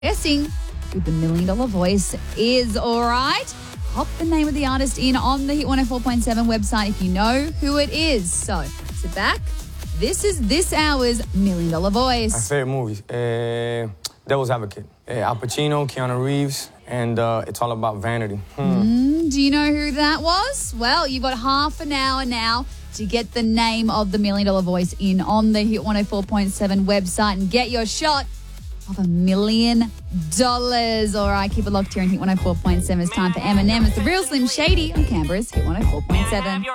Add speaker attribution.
Speaker 1: Guessing who the $1 Million Voice is, all right? Pop the name of the artist in on the Hit 104.7 website if you know who it is. So sit back. This is this hour's $1 Million Voice.
Speaker 2: My favorite movies, Devil's Advocate, Al Pacino, Keanu Reeves, and it's all about vanity.
Speaker 1: Do you know who that was? Well, you've got half an hour now to get the name of the $1 Million Voice in on the Hit 104.7 website and get your shot of $1 million. All right, keep it locked here on Hit 104.7. It's time for Eminem. It's the real Slim Shady on Canberra's Hit 104.7.